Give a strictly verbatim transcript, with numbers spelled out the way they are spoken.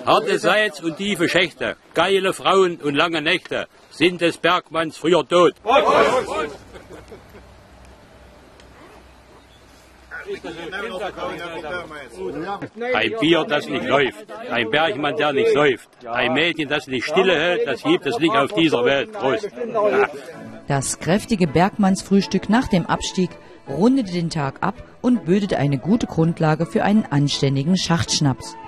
Harte Salz und tiefe Schächte, geile Frauen und lange Nächte sind des Bergmanns früher tot. Ein Bier, das nicht läuft, ein Bergmann, der nicht säuft, ein Mädchen, das nicht stille hält, das gibt es nicht auf dieser Welt. Prost. Das kräftige Bergmannsfrühstück nach dem Abstieg rundete den Tag ab und bildete eine gute Grundlage für einen anständigen Schachtschnaps.